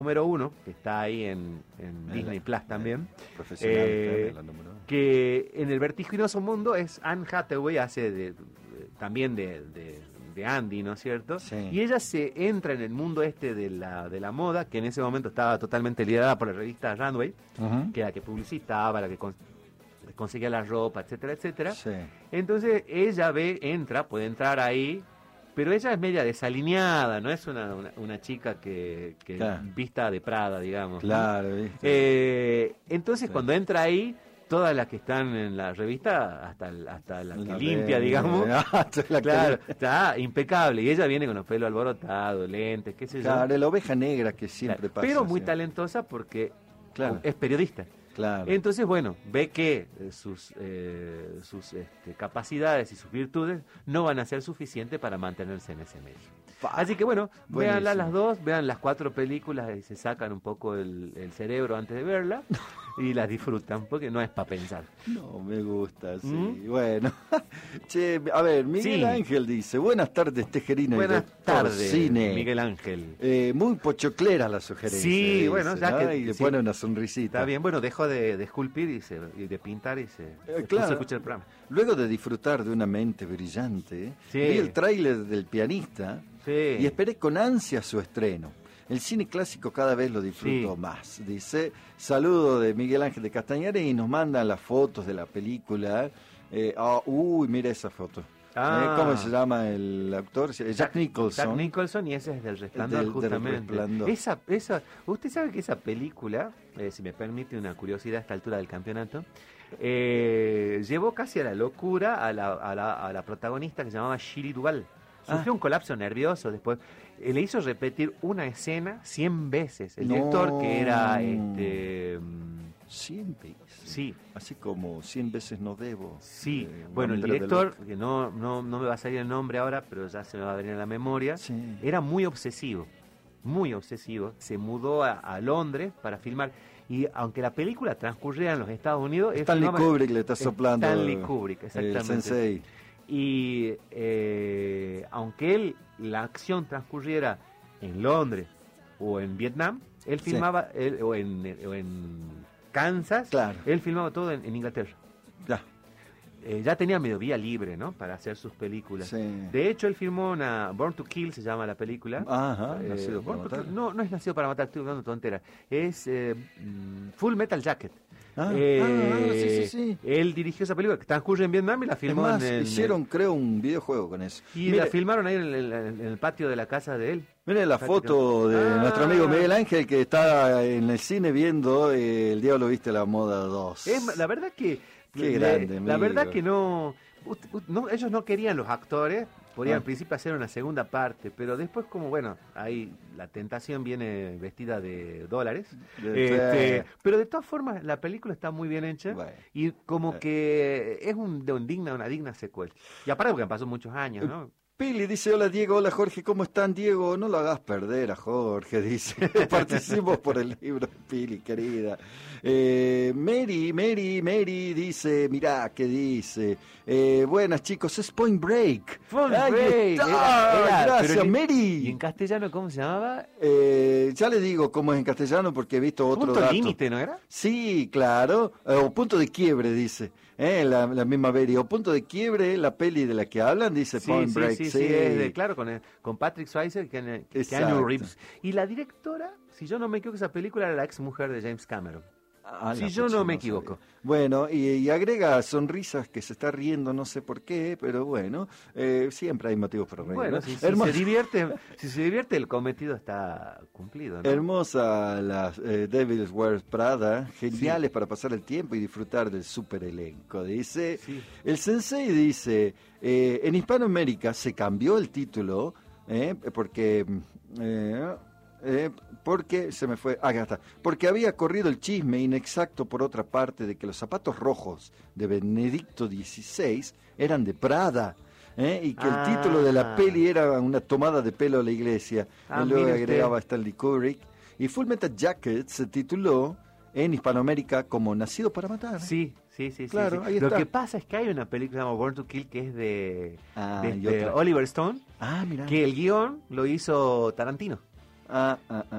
número uno, que está ahí en Disney Plus también, Profesional, la número uno. que en el vertiginoso mundo es Anne Hathaway, hace también de Andy, ¿no es cierto? Sí. Y ella se entra en el mundo de la moda, que en ese momento estaba totalmente liderada por la revista Runway, Ujú. que era la que publicitaba, la que conseguía la ropa, etcétera, etcétera. Sí. Entonces ella puede entrar ahí, pero ella es media desalineada, no es una chica que Claro. vista de Prada, digamos. ¿no? Claro, ¿viste? Entonces Sí. cuando entra ahí, todas las que están en la revista, hasta la que La limpia, ve- digamos, la claro, que- está impecable. Y ella viene con los pelos alborotados, lentes, qué sé yo. Claro, la oveja negra que siempre Claro, pasa. pero muy sí. talentosa porque Claro. es periodista. Claro. Entonces, bueno, ve que sus capacidades y sus virtudes no van a ser suficientes para mantenerse en ese medio. Así que bueno, véanla las dos, vean las 4 películas y se sacan un poco el cerebro antes de verla y las disfrutan, porque no es para pensar. No, me gusta, sí. ¿Mm? Bueno. Che, a ver, Miguel Sí. Ángel dice, buenas tardes, Tejerino Buenas y Doctor tardes, Cine. Miguel Ángel. Muy pochoclera la sugerencia. Sí, dice, bueno, ya ¿no? que- Y le sí. pone una sonrisita. Está bien, bueno, dejó de esculpir y de pintar y se claro. escucha el programa. Luego de disfrutar de una mente brillante, Sí. vi el tráiler del pianista Sí. y esperé con ansia su estreno. El cine clásico cada vez lo disfruto Sí. más. Dice, saludo de Miguel Ángel de Castañares y nos mandan las fotos de la película. Uy, mira esa foto. ¿Cómo se llama el actor? Jack Nicholson. Jack Nicholson, y ese es del Resplandor, Del justamente. Resplandor. Usted sabe que esa película, si me permite una curiosidad a esta altura del campeonato, llevó casi a la locura a la protagonista que se llamaba Shelley Duvall. Sufrió un colapso nervioso después. Le hizo repetir una escena 100 veces. El No. director, que era 100 veces. sí, Así como 100 veces no debo. sí. Bueno, el Hombre de director, Locke. que no me va a salir el nombre ahora, pero ya se me va a venir a la memoria, Sí. era muy obsesivo. Muy obsesivo. Se mudó a Londres para filmar. Y aunque la película transcurría en los Estados Unidos... él Stanley filmaba- Kubrick le está soplando. Stanley Kubrick, exactamente. El sensei. Y aunque la acción transcurriera en Londres o en Vietnam, él Sí. filmaba, o en Kansas, Claro. él filmaba todo en Inglaterra. Ya. Ya tenía medio vía libre, ¿no? Para hacer sus películas. Sí. De hecho, él filmó una Born to Kill, se llama la película. Ajá, Nacido para Born to Matar. Kill. No es Nacido para Matar, estoy hablando tontera. Es Full Metal Jacket. Sí. Él dirigió esa película que transcurre en Vietnam y la Es filmó más, en hicieron, creo, un videojuego con eso. y Mire, la filmaron ahí en el patio de la casa de él. mire la foto de nuestro amigo Miguel Ángel que está en el cine viendo El Diablo Viste la Moda 2. La verdad que Qué grande, la amigo. verdad que no, ellos no querían los actores, podían Ah. al principio hacer una segunda parte, pero después como bueno, ahí la tentación viene vestida de dólares. Pero de todas formas la película está muy bien hecha. Bueno. Y como que es una digna secuela. Y aparte porque han pasado muchos años, ¿no? Pili dice, hola Diego, hola Jorge, ¿cómo están Diego? No lo hagas perder a Jorge, dice. Participamos por el libro, Pili, querida. Mary dice, mirá, ¿qué dice? Buenas chicos, es Point Break. Point Ahí Break, está, gracias pero Mary. ¿Y en castellano cómo se llamaba? Ya le digo cómo es en castellano porque he visto otro Punto dato. límite, ¿no era? Sí, claro. O punto de quiebre, dice. La misma Mary. O punto de quiebre, la peli de la que hablan, dice Point Break. Sí, es claro, con Patrick Swayze, Keanu Exacto. Reeves. Y la directora, si yo no me equivoco, esa película era la ex mujer de James Cameron. Si yo no me equivoco. Sabía. Bueno, y agrega sonrisas que se está riendo, no sé por qué, pero bueno, siempre hay motivos para reír. Bueno, ¿no? si se divierte, el cometido está cumplido, ¿no? Hermosa las Devil's Wears Prada, geniales para pasar el tiempo y disfrutar del super elenco, dice. Sí. El sensei dice, en Hispanoamérica se cambió el título, porque se me fue, acá está, porque había corrido el chisme inexacto por otra parte de que los zapatos rojos de Benedicto XVI eran de Prada. Y que el título de la peli era una tomada de pelo a la iglesia. Y luego mire agregaba usted. Stanley Kubrick. Y Full Metal Jacket se tituló en Hispanoamérica como Nacido para Matar. Sí. Claro, sí. ahí Lo está. que pasa es que hay una película llamada Born to Kill que es de y otra. Oliver Stone, Ah, mira. que el guión lo hizo Tarantino.